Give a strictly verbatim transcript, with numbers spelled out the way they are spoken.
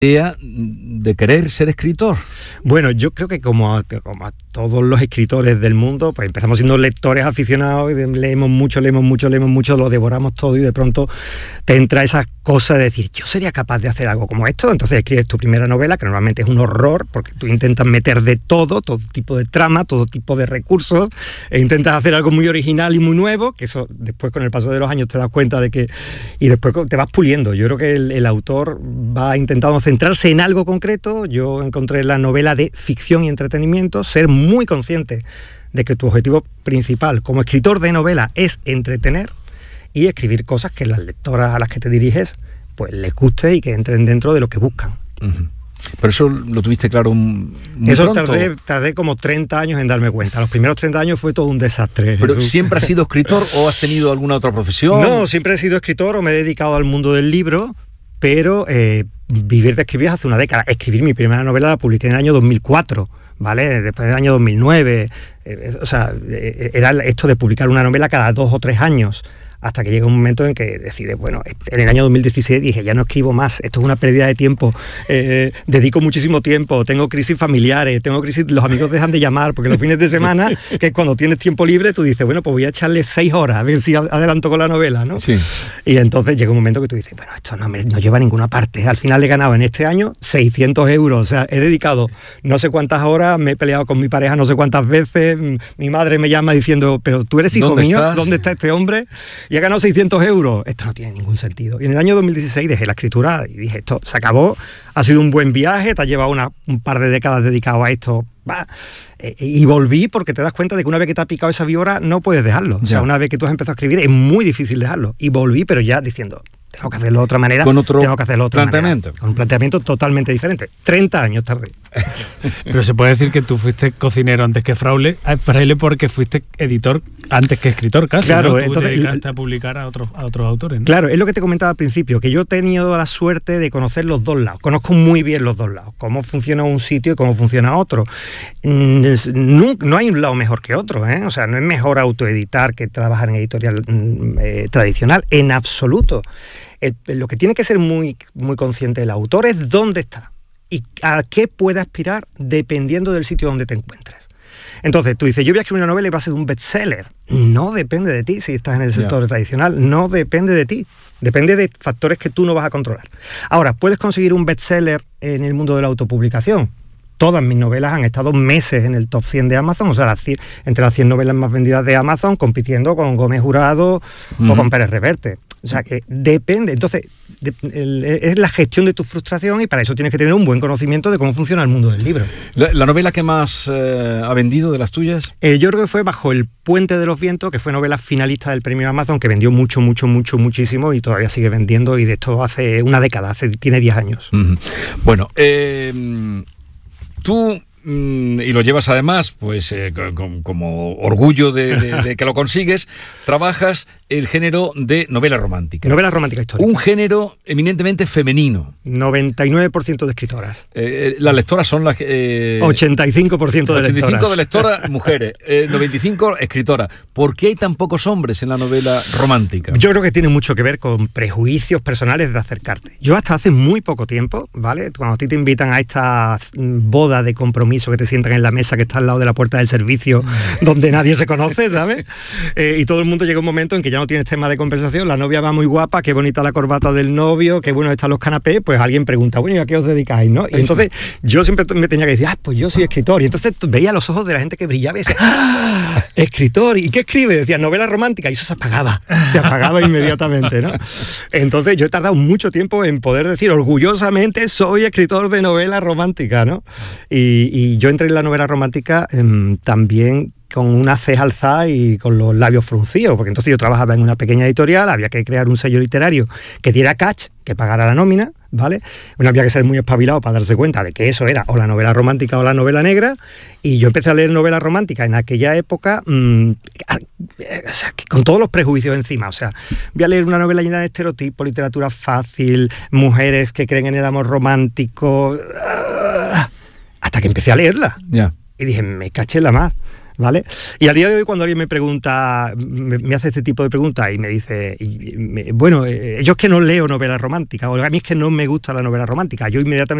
idea de querer ser escritor? Bueno, yo creo que como a, como a todos los escritores del mundo, pues empezamos siendo lectores aficionados, y leemos mucho, leemos mucho, leemos mucho, lo devoramos todo y de pronto te entra esa cosa de decir, yo sería capaz de hacer algo como esto. Entonces escribes tu primera novela, que normalmente es un horror, porque tú intentas meter de todo, todo tipo de trama, todo tipo de recursos, e intentas hacer algo muy original y muy nuevo, que eso después con el paso de los años te das cuenta de que... y después te vas puliendo. Yo creo que el, el autor va intentando centrarse en algo concreto. Yo encontré la novela de ficción y entretenimiento, ser muy consciente de que tu objetivo principal como escritor de novela es entretener y escribir cosas que las lectoras a las que te diriges pues les guste y que entren dentro de lo que buscan. Uh-huh. Pero eso lo tuviste claro muy Eso pronto. tardé, tardé como treinta años en darme cuenta. Los primeros treinta años fue todo un desastre. ¿Pero siempre has sido escritor o has tenido alguna otra profesión? No, siempre he sido escritor o me he dedicado al mundo del libro, pero eh, vivir de escribir hace una década. Escribir mi primera novela la publiqué en el año dos mil cuatro, ¿vale? Después del año dos mil nueve. Eh, o sea, eh, era esto de publicar una novela cada dos o tres años. Hasta que llega un momento en que decides, bueno, en el año dos mil dieciséis dije, ya no escribo más, esto es una pérdida de tiempo, eh, dedico muchísimo tiempo, tengo crisis familiares, tengo crisis, los amigos dejan de llamar, porque los fines de semana, que es cuando tienes tiempo libre, tú dices, bueno, pues voy a echarle seis horas a ver si adelanto con la novela, ¿no? Sí. Y entonces llega un momento que tú dices, bueno, esto no, me, no lleva a ninguna parte. Al final he ganado en este año seiscientos euros, o sea, he dedicado no sé cuántas horas, me he peleado con mi pareja no sé cuántas veces, mi madre me llama diciendo, pero tú eres hijo ¿Dónde mío, estás? ¿dónde está este hombre? Y he ganado seiscientos euros. Esto no tiene ningún sentido. Y en el año dos mil dieciséis dejé la escritura y dije, esto se acabó, ha sido un buen viaje, te has llevado una, un par de décadas dedicado a esto, bah. Eh, y volví porque te das cuenta de que una vez que te ha picado esa víbora no puedes dejarlo. O sea, Ya. una vez que tú has empezado a escribir es muy difícil dejarlo. Y volví, pero ya diciendo, tengo que hacerlo de otra manera, Con otro tengo que hacerlo de otra planteamiento. manera. Con un planteamiento totalmente diferente. treinta años tarde. Pero se puede decir que tú fuiste cocinero antes que fraile, fraile porque fuiste editor antes que escritor casi, Claro, ¿no? Tú entonces, te dedicaste a publicar a otros, a otros autores, ¿no? Claro, es lo que te comentaba al principio, que yo he tenido la suerte de conocer los dos lados. Conozco muy bien los dos lados, cómo funciona un sitio y cómo funciona otro. No, no hay un lado mejor que otro, ¿eh? O sea, no es mejor autoeditar que trabajar en editorial eh, tradicional, en absoluto. El, lo que tiene que ser muy, muy consciente el autor es dónde está y a qué puede aspirar dependiendo del sitio donde te encuentres. Entonces, tú dices, yo voy a escribir una novela y va a ser un bestseller. No depende de ti si estás en el sector Yeah. tradicional, no depende de ti. Depende de factores que tú no vas a controlar. Ahora, ¿puedes conseguir un bestseller en el mundo de la autopublicación? Todas mis novelas han estado meses en el top cien de Amazon, o sea, las cien, entre las cien novelas más vendidas de Amazon, compitiendo con Gómez Jurado uh-huh. o con Pérez Reverte. O sea, que depende. Entonces, de, el, es la gestión de tu frustración y para eso tienes que tener un buen conocimiento de cómo funciona el mundo del libro. ¿La, la novela que más eh, ha vendido de las tuyas? Eh, yo creo que fue Bajo el puente de los vientos, que fue novela finalista del premio Amazon, que vendió mucho, mucho, mucho, muchísimo y todavía sigue vendiendo, y de esto hace una década, hace, tiene diez años. Uh-huh. Bueno, eh, tú... y lo llevas además pues eh, con, como orgullo de, de, de que lo consigues, trabajas el género de novela romántica. Novela romántica histórica. Un género eminentemente femenino. noventa y nueve por ciento de escritoras. Eh, las lectoras son las... Eh, ochenta y cinco por ciento de ochenta y cinco lectoras. de lectoras mujeres, eh, noventa y cinco escritoras. ¿Por qué hay tan pocos hombres en la novela romántica? Yo creo que tiene mucho que ver con prejuicios personales de acercarte. Yo hasta hace muy poco tiempo, ¿vale? Cuando a ti te invitan a esta boda de compromiso, que te sientan en la mesa que está al lado de la puerta del servicio, donde nadie se conoce, ¿sabes? Eh, y todo el mundo llega un momento en que ya no tienes tema de conversación, la novia va muy guapa, qué bonita la corbata del novio, qué buenos están los canapés, pues alguien pregunta, bueno, ¿y a qué os dedicáis, no? Y entonces yo siempre me tenía que decir, ah, pues yo soy escritor. Y entonces veía los ojos de la gente que brillaba y decía, ¡ah! Escritor, ¿y qué escribe? Decía, novela romántica, y eso se apagaba, se apagaba inmediatamente, ¿no? Entonces yo he tardado mucho tiempo en poder decir orgullosamente, soy escritor de novela romántica, ¿no? Y, y yo entré en la novela romántica eh, también con una ceja alzada y con los labios fruncidos, porque entonces yo trabajaba en una pequeña editorial, había que crear un sello literario que diera catch, que pagara la nómina, ¿vale? Bueno, había que ser muy espabilado para darse cuenta de que eso era o la novela romántica o la novela negra, y yo empecé a leer novela romántica en aquella época mmm, o sea, con todos los prejuicios encima. O sea, voy a leer una novela llena de estereotipos, literatura fácil, mujeres que creen en el amor romántico, hasta que empecé a leerla. Ya. Y dije, me caché la más. ¿vale? Y a día de hoy, cuando alguien me pregunta, me, me hace este tipo de preguntas y me dice, y, me, bueno, eh, yo es que no leo novelas románticas, o a mí es que no me gusta la novela romántica, yo inmediatamente